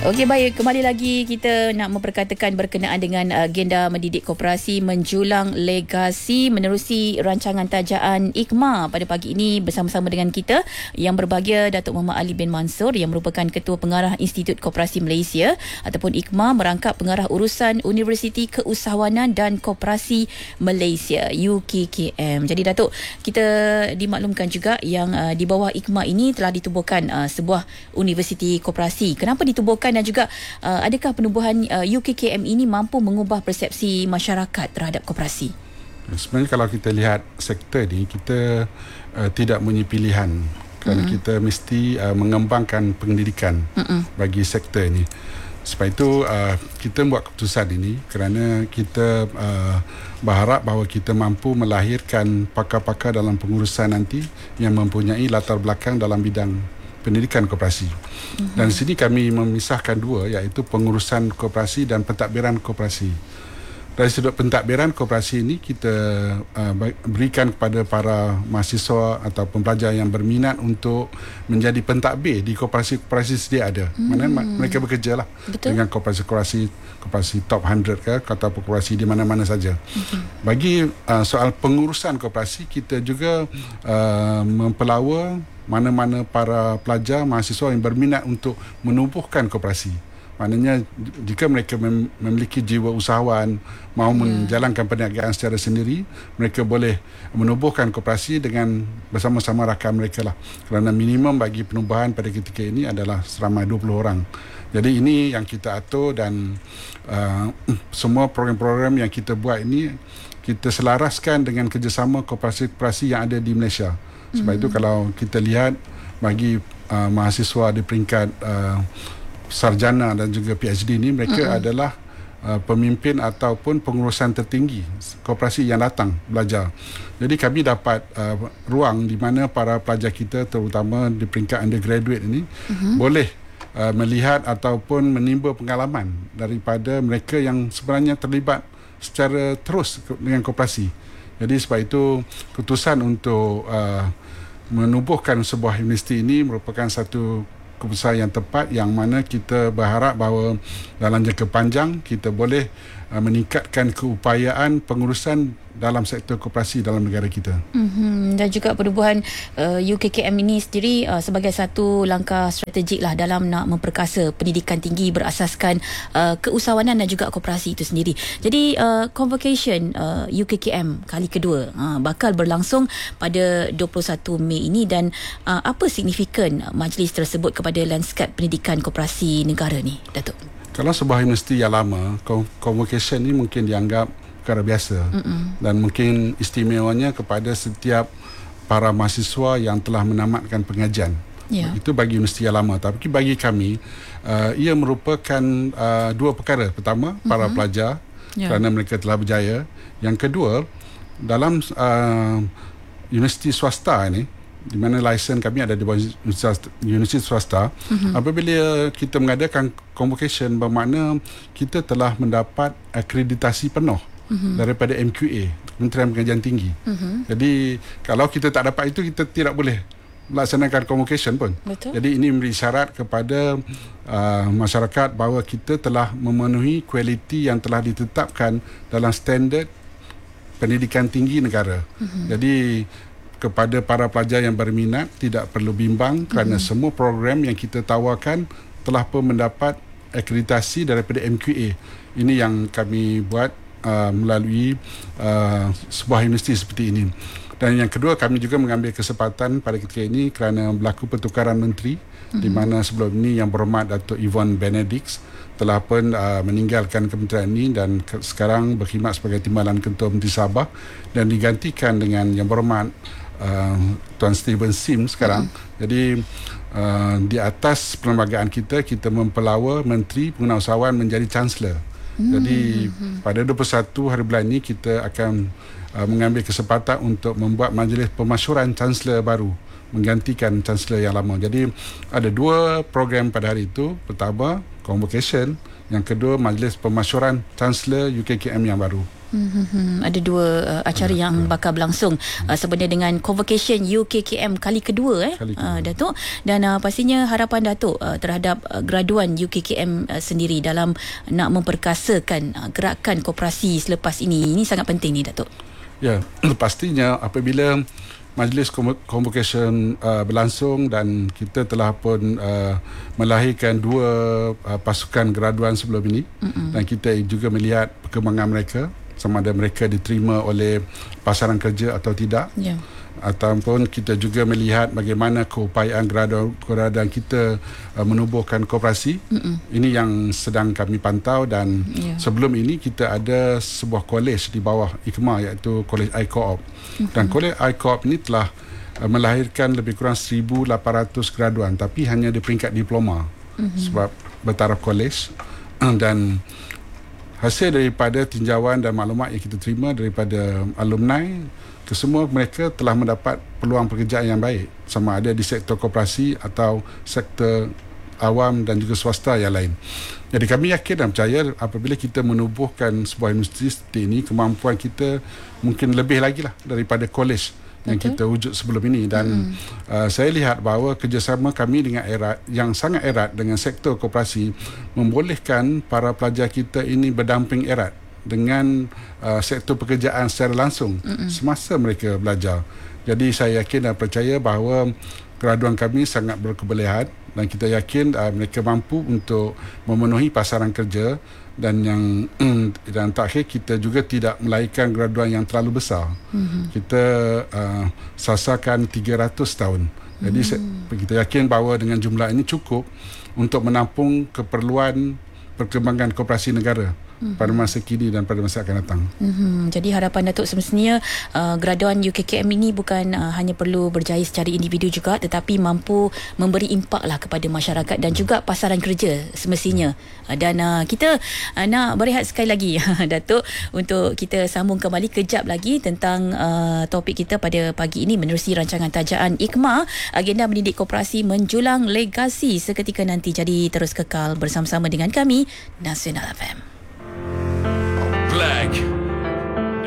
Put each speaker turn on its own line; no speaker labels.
Okey, baik. Kembali lagi kita nak memperkatakan berkenaan dengan agenda mendidik koperasi menjulang legasi menerusi rancangan tajaan IKMA. Pada pagi ini bersama-sama dengan kita yang berbahagia Datuk Muhammad Ali bin Mansur yang merupakan Ketua Pengarah Institut Koperasi Malaysia ataupun IKMA, merangkap Pengarah Urusan Universiti Keusahawanan dan Koperasi Malaysia UKKM. Jadi Datuk, kita dimaklumkan juga yang di bawah IKMA ini telah ditubuhkan sebuah universiti koperasi. Kenapa ditubuhkan dan juga adakah penubuhan UKKM ini mampu mengubah persepsi masyarakat terhadap koperasi?
Sebenarnya kalau kita lihat sektor ni, kita tidak punya pilihan kerana kita mesti mengembangkan pendidikan bagi sektor ni. Sebab itu kita buat keputusan ini kerana kita berharap bahawa kita mampu melahirkan pakar-pakar dalam pengurusan nanti yang mempunyai latar belakang dalam bidang pendidikan koperasi. Dan di sini kami memisahkan dua, iaitu pengurusan koperasi dan pentadbiran koperasi. Dari sudut pentadbiran koperasi ini kita berikan kepada para mahasiswa atau pembelajar yang berminat untuk menjadi pentadbir di koperasi-koperasi sedia ada. Mana mereka bekerja lah dengan koperasi top 100 ke atau koperasi di mana-mana saja. Bagi soal pengurusan koperasi, kita juga mempelawa mana-mana para pelajar, mahasiswa yang berminat untuk menubuhkan koperasi. Maknanya jika mereka memiliki jiwa usahawan, mahu menjalankan perniagaan secara sendiri, mereka boleh menubuhkan koperasi dengan bersama-sama rakan mereka lah. Kerana minimum bagi penubuhan pada ketika ini adalah seramai 20 orang. Jadi ini yang kita atur dan semua program-program yang kita buat ini kita selaraskan dengan kerjasama koperasi-koperasi yang ada di Malaysia. Sebab itu kalau kita lihat bagi mahasiswa di peringkat sarjana dan juga PhD ni, mereka adalah pemimpin ataupun pengurusan tertinggi koperasi yang datang belajar. Jadi kami dapat ruang di mana para pelajar kita, terutama di peringkat undergraduate ini, boleh melihat ataupun menimba pengalaman daripada mereka yang sebenarnya terlibat secara terus dengan koperasi. Jadi sebab itu keputusan untuk menubuhkan sebuah universiti ini merupakan satu keputusan yang tepat, yang mana kita berharap bahawa dalam jangka panjang kita boleh meningkatkan keupayaan pengurusan dalam sektor koperasi dalam negara kita.
Dan juga penubuhan UKKM ini sendiri sebagai satu langkah strategik lah dalam nak memperkasa pendidikan tinggi berasaskan keusahawanan dan juga koperasi itu sendiri. Jadi convocation UKKM kali kedua bakal berlangsung pada 21 Mei ini, dan apa signifikan majlis tersebut kepada lanskap pendidikan koperasi negara ni, Datuk?
Kalau sebuah universiti yang lama, convocation ni mungkin dianggap perkara biasa, dan mungkin istimewanya kepada setiap para mahasiswa yang telah menamatkan pengajian. Itu bagi universiti yang lama. Tapi bagi kami, ia merupakan dua perkara. Pertama, para pelajar kerana mereka telah berjaya. Yang kedua, dalam universiti swasta ini, di mana lesen kami ada di bawah universiti swasta, apabila kita mengadakan convocation, bermakna kita telah mendapat akreditasi penuh daripada MQA, Kementerian Pengajian Tinggi. Jadi kalau kita tak dapat itu, kita tidak boleh melaksanakan convocation pun. Jadi ini memberi syarat kepada masyarakat bahawa kita telah memenuhi kualiti yang telah ditetapkan dalam standard pendidikan tinggi negara. Jadi kepada para pelajar yang berminat, tidak perlu bimbang kerana semua program yang kita tawarkan telah pun mendapat akreditasi daripada MQA. Ini yang kami buat melalui sebuah universiti seperti ini. Dan yang kedua, kami juga mengambil kesempatan pada ketika ini kerana berlaku pertukaran menteri, di mana sebelum ini Yang Berhormat Datuk Yvonne Benedict telah pun meninggalkan kementerian ini dan sekarang berkhidmat sebagai Timbalan Ketua Menteri Sabah, dan digantikan dengan Yang Berhormat Tuan Stephen Sim sekarang. Jadi di atas perlembagaan kita mempelawa Menteri Pengurusan menjadi Chancellor. Jadi pada 21 hari bulan ini kita akan mengambil kesempatan untuk membuat majlis pemasyuran Chancellor baru menggantikan Chancellor yang lama. Jadi ada dua program pada hari itu. Pertama, convocation. Yang kedua, majlis pemasyuran Chancellor UKKM yang baru.
Ada dua acara yang bakal berlangsung sebenarnya dengan Convocation UKKM kali kedua Datuk, dan pastinya harapan Datuk terhadap graduan UKKM sendiri dalam nak memperkasakan gerakan koperasi selepas ini sangat penting ni, Datuk.
Ya, pastinya apabila majlis convocation berlangsung dan kita telah pun melahirkan dua pasukan graduan sebelum ini, dan kita juga melihat perkembangan mereka, sama ada mereka diterima oleh pasaran kerja atau tidak, ataupun kita juga melihat bagaimana keupayaan graduan kita menubuhkan koperasi. Ini yang sedang kami pantau, dan sebelum ini kita ada sebuah kolej di bawah IKMA, iaitu Kolej I-Co-op. Dan Kolej I-Co-op ini telah melahirkan lebih kurang 1,800 graduan, tapi hanya di peringkat diploma sebab bertaraf kolej. Dan hasil daripada tinjauan dan maklumat yang kita terima daripada alumni, kesemua mereka telah mendapat peluang pekerjaan yang baik, sama ada di sektor koperasi atau sektor awam dan juga swasta yang lain. Jadi kami yakin dan percaya apabila kita menubuhkan sebuah universiti seperti ini, kemampuan kita mungkin lebih lagi lah daripada kolej yang kita wujud sebelum ini. Dan saya lihat bahawa kerjasama kami dengan yang sangat erat dengan sektor koperasi membolehkan para pelajar kita ini berdamping erat dengan sektor pekerjaan secara langsung semasa mereka belajar. Jadi saya yakin dan percaya bahawa graduan kami sangat berkebolehan, dan kita yakin mereka mampu untuk memenuhi pasaran kerja. Dan dan terakhir, kita juga tidak melahirkan graduan yang terlalu besar. Kita sasarkan 300 tahun. Jadi kita yakin bahawa dengan jumlah ini cukup untuk menampung keperluan perkembangan koperasi negara pada masa kini dan pada masa akan datang.
Jadi harapan Datuk semestinya graduan UKKM ini bukan hanya perlu berjaya secara individu juga, tetapi mampu memberi impak lah kepada masyarakat dan juga pasaran kerja semestinya. Dan kita nak berehat sekali lagi Datuk, untuk kita sambung kembali kejap lagi tentang topik kita pada pagi ini menerusi rancangan tajaan IKMA, agenda mendidik koperasi menjulang legasi seketika nanti. Jadi terus kekal bersama-sama dengan kami Nasional FM.
Black